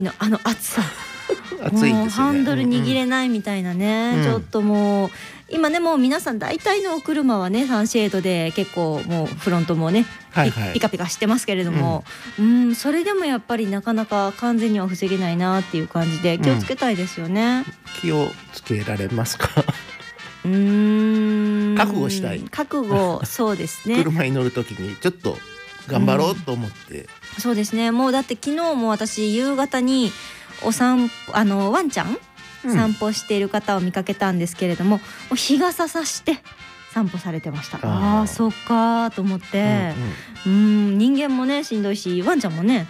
暑さ暑いんですよね。 もうハンドル握れないみたいなね、ちょっともう今ねもう皆さん大体のお車はねサンシェードで結構もうフロントもね、ピカピカしてますけれども、それでもやっぱりなかなか完全には防げないなっていう感じで気をつけたいですよね。 気をつけられますか？覚悟したい。 覚悟、そうですね。 車に乗るときにちょっと頑張ろうと思って、 そうですね。もうだって昨日も私夕方にワンちゃん散歩している方を見かけたんですけれども、もう日傘さして散歩されてました。ああそっかと思って、人間もねしんどいしワンちゃんもね、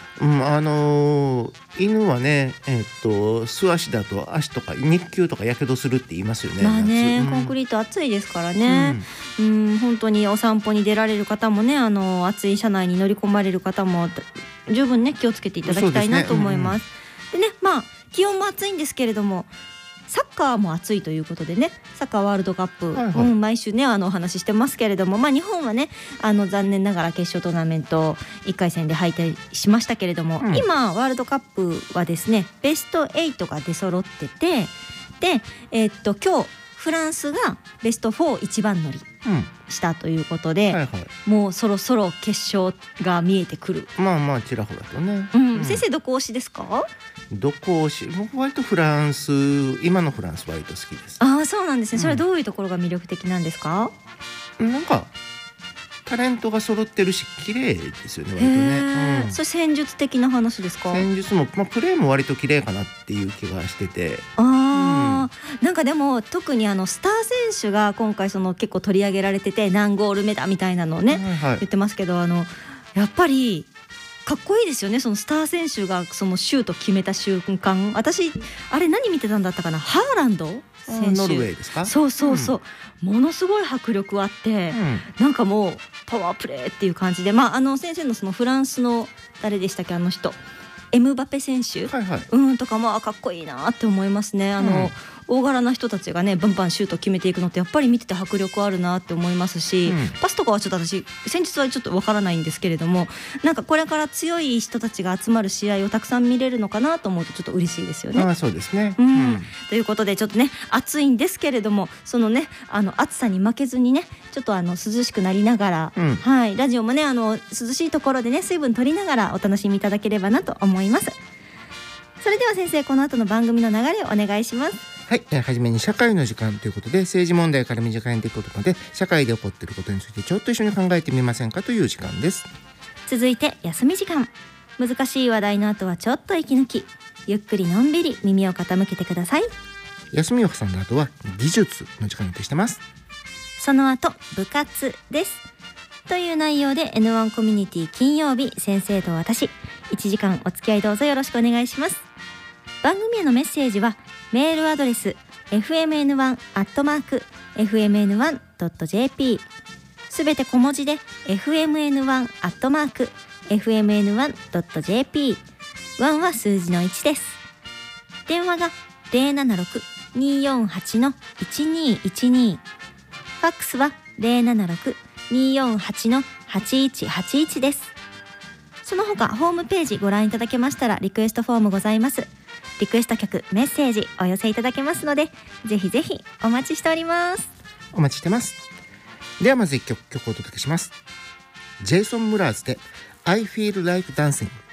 犬はね、素足だと足とか肉球とかやけどするって言いますよね。 まあね、コンクリート暑いですからね、本当にお散歩に出られる方もね、暑い車内に乗り込まれる方も十分ね気をつけていただきたいなと思います。でね、まあ気温も暑いんですけれどもサッカーも暑いということでね、サッカーワールドカップ、毎週ねお話ししてますけれども、日本はね残念ながら決勝トーナメント1回戦で敗退しましたけれども、今ワールドカップはですねベスト8が出揃ってて、で今日フランスがベスト4一番乗りしたということで、もうそろそろ決勝が見えてくる。 まあちらほらとね、 先生どこ推しですか？ どこ推し、僕割とフランス、今のフランス割と好きです。 ああそうなんですね。それはどういうところが魅力的なんですか？ なんかタレントが揃ってるし綺麗ですよね、割とね。 それ戦術的な話ですか？ 戦術も、プレーも割と綺麗かなっていう気がしてて。 なんかでも特にスター選手が今回結構取り上げられてて何ゴール目だみたいなのをね、言ってますけど、やっぱりかっこいいですよね。そのスター選手がそのシュート決めた瞬間、私あれ何見てたんだったかな、ハーランド選手、 ノルウェーですか？ そう、ものすごい迫力あって、なんかもうパワープレーっていう感じで、先生のそのフランスの誰でしたっけ、エムバペ選手、とかもかっこいいなって思いますね。大柄な人たちがねバンバンシュート決めていくのってやっぱり見てて迫力あるなって思いますし、パスとかはちょっと私戦術はちょっとわからないんですけれども、なんかこれから強い人たちが集まる試合をたくさん見れるのかなと思うとちょっと嬉しいですよね。 そうですね。 ということでちょっとね暑いんですけれども、そのね暑さに負けずにねちょっと涼しくなりながら、ラジオもね涼しいところでね水分取りながらお楽しみいただければなと思います。それでは先生、この後の番組の流れをお願いします。 はい、はじめに社会の時間ということで、政治問題から身近にできることまで社会で起こっていることについてちょっと一緒に考えてみませんかという時間です。 続いて休み時間、難しい話題の後はちょっと息抜き、ゆっくりのんびり耳を傾けてください。 休みを挟んだ後は技術の時間にしてます。 その後部活ですという内容で N1 コミュニティ金曜日、先生と私、1時間お付き合いどうぞよろしくお願いします。番組へのメッセージはメールアドレス fmn1@fmn1.jp、 すべて小文字で fmn1@fmn1.jp、 1は数字の1です。電話が 076-248-1212、 ファックスは 076-248-8181 です。その他ホームページご覧いただけましたらリクエストフォームございます。リクエスト曲、メッセージお寄せいただけますので、ぜひぜひお待ちしております。 お待ちしてます。ではまず1曲お届けします。ジェイソン・ムラーズで I Feel Like Dancing。